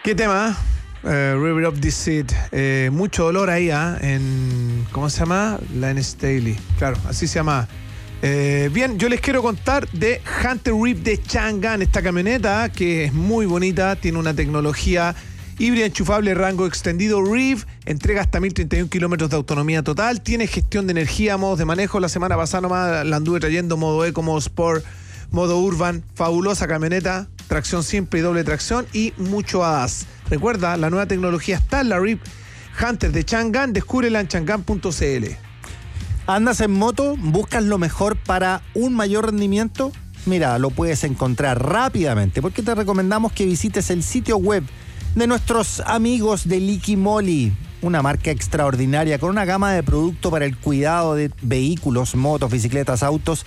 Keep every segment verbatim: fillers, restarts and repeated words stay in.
¿Qué tema? Uh, River of the Seed. Eh, mucho dolor ahí, ¿eh? En. ¿Cómo se llama? Lance Staley. Claro, así se llama. Eh, bien, yo les quiero contar de Hunter Reef de Chang'an, esta camioneta que es muy bonita, tiene una tecnología híbrida enchufable, rango extendido Reef, entrega hasta mil treinta y uno kilómetros de autonomía total, tiene gestión de energía, modos de manejo. La semana pasada nomás la anduve trayendo modo Eco, modo Sport, modo Urban. Fabulosa camioneta, tracción simple y doble tracción y mucho A D A S. Recuerda, la nueva tecnología está en la Reef Hunter de Chang'an, descúbrela en chang'an punto c l. ¿Andas en moto? ¿Buscas lo mejor para un mayor rendimiento? Mira, lo puedes encontrar rápidamente, porque te recomendamos que visites el sitio web de nuestros amigos de Liqui Moly, una marca extraordinaria con una gama de productos para el cuidado de vehículos, motos, bicicletas, autos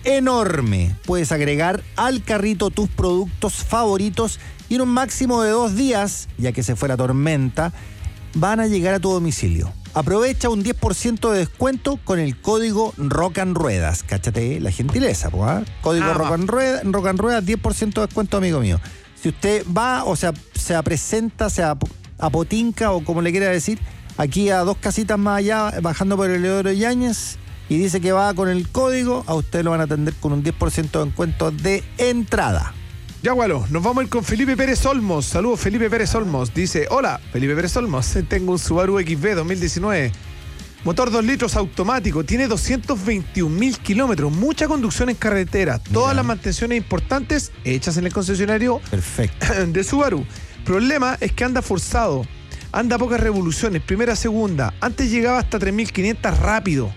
enorme. Puedes agregar al carrito tus productos favoritos y en un máximo de dos días, ya que se fue la tormenta, van a llegar a tu domicilio. Aprovecha un diez por ciento de descuento con el código Rock and Ruedas. Cáchate la gentileza, pues, ¿eh? Código ah, Rock and Ruedas, Rock and Ruedas, diez por ciento de descuento, amigo mío. Si usted va, o sea, se presenta, se apotinca, o como le quiera decir, aquí a dos casitas más allá, bajando por el Leodoro Yáñez, y dice que va con el código, a usted lo van a atender con un diez por ciento de descuento de entrada. Ya, Gualo, nos vamos a ir con Felipe Pérez Olmos. Saludos, Felipe Pérez Olmos. Dice, hola, Felipe Pérez Olmos, tengo un Subaru X B dos mil diecinueve. Motor dos litros automático, tiene doscientos veintiún mil kilómetros, mucha conducción en carretera, todas Mira. las mantenciones importantes hechas en el concesionario Perfecto. de Subaru. Problema es que anda forzado, anda a pocas revoluciones, primera, segunda. Antes llegaba hasta tres mil quinientos rápido.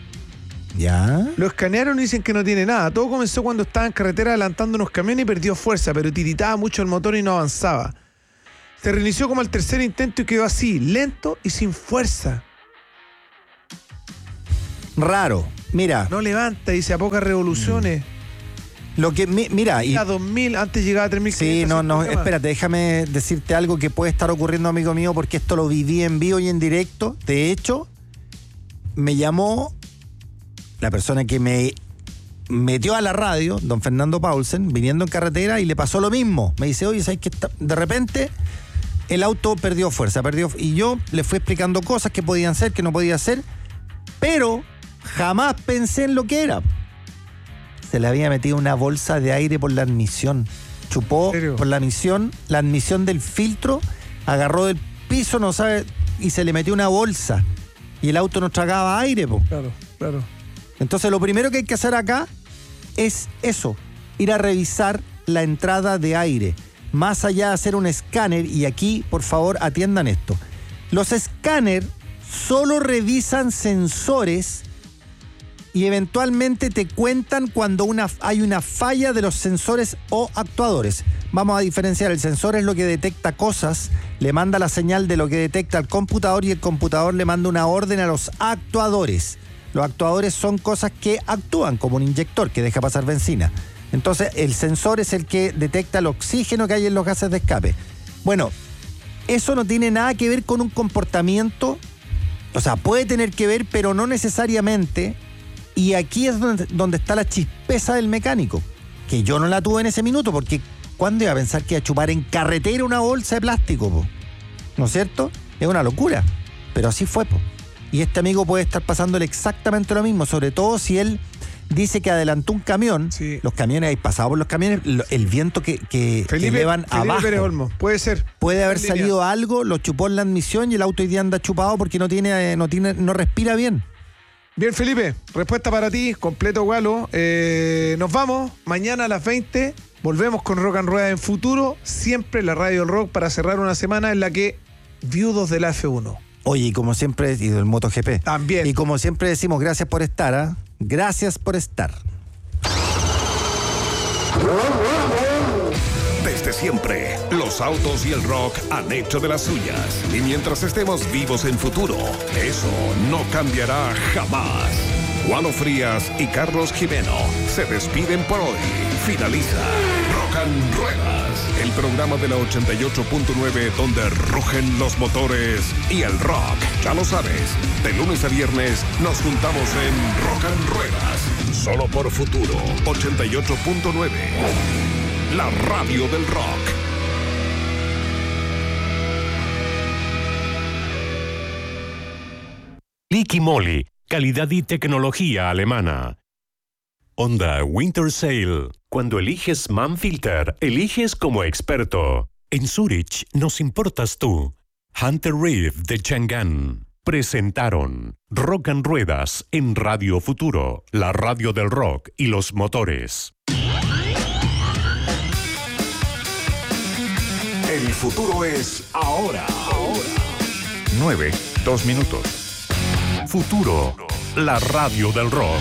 ¿Ya? Lo escanearon y dicen que no tiene nada. Todo comenzó cuando estaba en carretera adelantando unos camiones y perdió fuerza, pero tiritaba mucho el motor y no avanzaba. Se reinició como al tercer intento y quedó así, lento y sin fuerza. Raro. Mira. No levanta, dice, a pocas revoluciones. Lo que, mi, mira. Y, a dos mil, antes llegaba a tres mil quinientos. Sí, no, no, espérate, déjame decirte algo que puede estar ocurriendo, amigo mío, porque esto lo viví en vivo y en directo. De hecho, me llamó la persona que me metió a la radio, don Fernando Paulsen, viniendo en carretera, y le pasó lo mismo. Me dice, oye, ¿sabes qué? De repente el auto perdió fuerza, perdió, y yo le fui explicando cosas que podían ser, que no podía ser, pero jamás pensé en lo que era. Se le había metido una bolsa de aire por la admisión. Chupó por la admisión, la admisión del filtro, agarró del piso, no sabe, y se le metió una bolsa. Y el auto no tragaba aire, po. Claro, claro. Entonces lo primero que hay que hacer acá es eso, ir a revisar la entrada de aire, más allá de hacer un escáner. Y aquí, por favor, atiendan esto. Los escáneres solo revisan sensores y eventualmente te cuentan cuando una, hay una falla de los sensores o actuadores. Vamos a diferenciar, el sensor es lo que detecta cosas, le manda la señal de lo que detecta al computador y el computador le manda una orden a los actuadores. Los actuadores son cosas que actúan, como un inyector que deja pasar benzina. Entonces, el sensor es el que detecta el oxígeno que hay en los gases de escape. Bueno, eso no tiene nada que ver con un comportamiento, o sea, puede tener que ver, pero no necesariamente. Y aquí es donde, donde está la chispeza del mecánico, que yo no la tuve en ese minuto, porque ¿cuándo iba a pensar que iba a chupar en carretera una bolsa de plástico, po? ¿No es cierto? Es una locura, pero así fue, po. Y este amigo puede estar pasándole exactamente lo mismo, sobre todo si él dice que adelantó un camión. Sí. Los camiones, hay pasado por los camiones, el viento que, que, Felipe, que elevan Felipe abajo. Pérez Olmos, puede ser. Puede haber salido línea. Algo, lo chupó en la admisión y el auto hoy día anda chupado porque no tiene, no tiene, no respira bien. Bien, Felipe, respuesta para ti, completo, Gualo. Eh, nos vamos, mañana a las veinte, volvemos con Rock and Rueda en Futuro, siempre la radio del rock, para cerrar una semana en la que viudos de la F uno. Oye, y como siempre, y del MotoGP. También. Y como siempre decimos, gracias por estar, ¿ah? ¿eh? Gracias por estar. Desde siempre, los autos y el rock han hecho de las suyas. Y mientras estemos vivos en Futuro, eso no cambiará jamás. Gualo Frías y Carlos Jimeno se despiden por hoy. Finaliza Rock and Ruedas, el programa de la ochenta y ocho punto nueve donde rugen los motores y el rock. Ya lo sabes, de lunes a viernes nos juntamos en Rock and Ruedas, solo por Futuro ochenta y ocho punto nueve. La radio del rock. Liqui Moly, calidad y tecnología alemana. Honda Winter Sale. Cuando eliges Manfilter, eliges como experto. En Zurich nos importas tú. Hunter Reeve de Chang'an presentaron Rock and Ruedas en Radio Futuro, la radio del rock y los motores. El futuro es ahora. Ahora. nueve, dos minutos. Futuro, la radio del rock.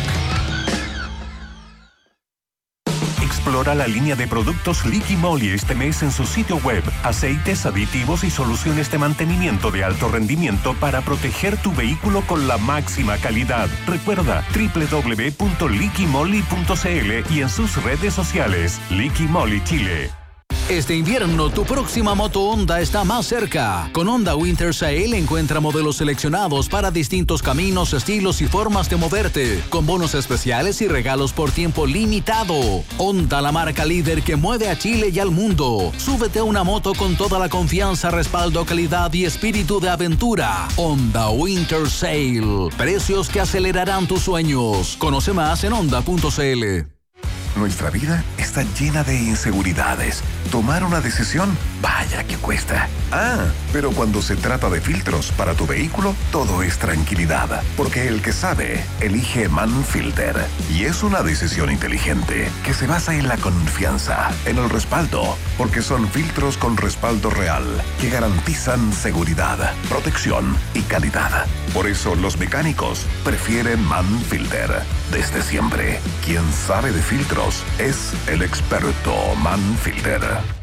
Explora la línea de productos Liqui Moly este mes en su sitio web. Aceites, aditivos y soluciones de mantenimiento de alto rendimiento para proteger tu vehículo con la máxima calidad. Recuerda doble u doble u doble u punto liqui moly punto c l y en sus redes sociales. Liqui Moly Chile. Este invierno tu próxima moto Honda está más cerca. Con Honda Winter Sale encuentra modelos seleccionados para distintos caminos, estilos y formas de moverte, con bonos especiales y regalos por tiempo limitado. Honda, la marca líder que mueve a Chile y al mundo. Súbete a una moto con toda la confianza, respaldo, calidad y espíritu de aventura. Honda Winter Sale. Precios que acelerarán tus sueños. Conoce más en honda punto c l. Nuestra vida está llena de inseguridades. Tomar una decisión, vaya que cuesta. Ah, pero cuando se trata de filtros para tu vehículo, todo es tranquilidad. Porque el que sabe, elige Manfilter. Y es una decisión inteligente que se basa en la confianza, en el respaldo. Porque son filtros con respaldo real que garantizan seguridad, protección y calidad. Por eso los mecánicos prefieren Manfilter. Desde siempre, quien sabe de filtros es el experto Manfilter.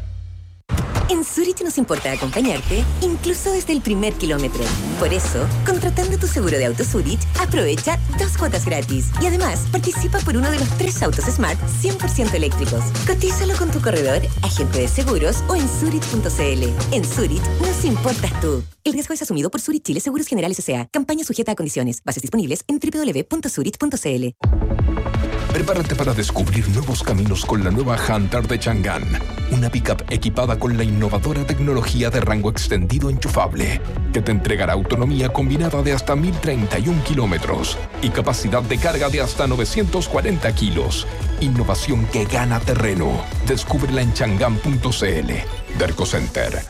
En Zurich nos importa acompañarte, incluso desde el primer kilómetro. Por eso, contratando tu seguro de auto Zurich, aprovecha dos cuotas gratis. Y además, participa por uno de los tres autos Smart cien por ciento eléctricos. Cotízalo con tu corredor, agente de seguros o en zurich punto c l. En Zurich nos importas tú. El riesgo es asumido por Zurich Chile Seguros Generales S A. Campaña sujeta a condiciones. Bases disponibles en doble u doble u doble u punto zurich punto c l. Prepárate para descubrir nuevos caminos con la nueva Hunter de Chang'an. Una pickup equipada con la innovadora tecnología de rango extendido enchufable, que te entregará autonomía combinada de hasta mil treinta y un kilómetros y capacidad de carga de hasta novecientos cuarenta kilos. Innovación que gana terreno. Descúbrela en chang'an punto c l. Derco Center.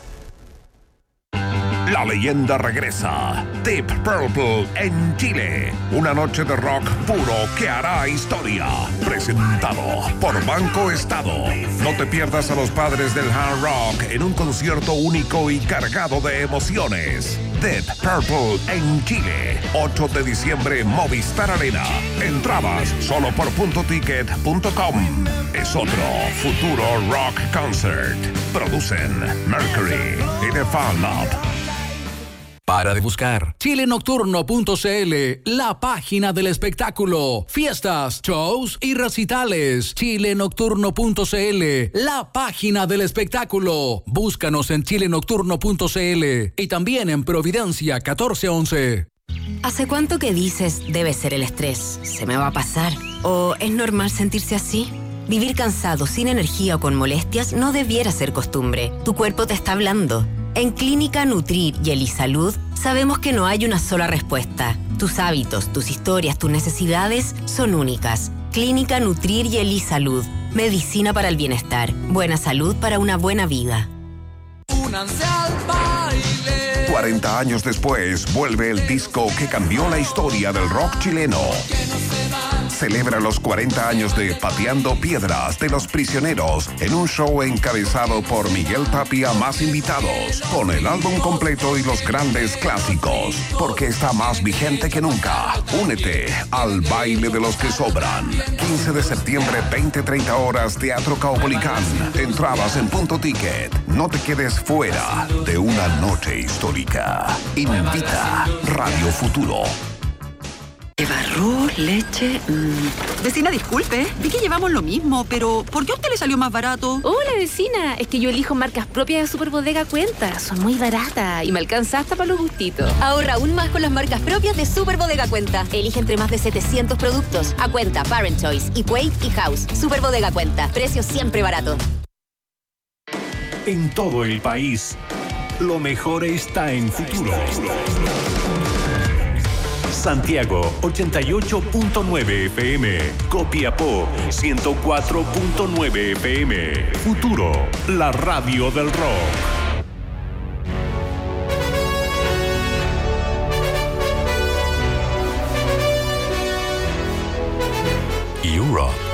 La leyenda regresa. Deep Purple en Chile. Una noche de rock puro que hará historia. Presentado por Banco Estado. No te pierdas a los padres del hard rock en un concierto único y cargado de emociones. Deep Purple en Chile. ocho de diciembre, Movistar Arena. Entradas solo por punto ticket punto com. Es otro futuro rock concert. Producen Mercury y The Fan Lab. Para de buscar chile nocturno punto c l, la página del espectáculo. Fiestas, shows y recitales. chile nocturno punto c l, la página del espectáculo. Búscanos en chile nocturno punto c l y también en Providencia catorce once. ¿Hace cuánto que dices debe ser el estrés? ¿Se me va a pasar? ¿O es normal sentirse así? Vivir cansado, sin energía o con molestias no debiera ser costumbre. Tu cuerpo te está hablando. En Clínica Nutrir y Elisalud sabemos que no hay una sola respuesta. Tus hábitos, tus historias, tus necesidades son únicas. Clínica Nutrir y Elisalud. Medicina para el bienestar. Buena salud para una buena vida. Únanse al baile. cuarenta años después, vuelve el disco que cambió la historia del rock chileno. Celebra los cuarenta años de Pateando Piedras de Los Prisioneros en un show encabezado por Miguel Tapia más invitados, con el álbum completo y los grandes clásicos, porque está más vigente que nunca. Únete al baile de los que sobran. quince de septiembre, veinte treinta horas, Teatro Caupolicán. Entradas en Punto Ticket. No te quedes fuera de una noche histórica. Invita Radio Futuro. Lleva arroz, leche... Mmm. Vecina, disculpe, vi que llevamos lo mismo, pero ¿por qué a usted le salió más barato? Hola, vecina, es que yo elijo marcas propias de Superbodega Cuenta. Son muy baratas y me alcanza hasta para los gustitos. Ahorra aún más con las marcas propias de Superbodega Cuenta. Elige entre más de setecientos productos. A Cuenta, Parent Choice, Equate y House. Superbodega Cuenta, precios siempre baratos. En todo el país, lo mejor está en Futuro. Santiago ochenta y ocho punto nueve F M. Copiapó ciento cuatro punto nueve F M. Futuro, la radio del rock. Europe.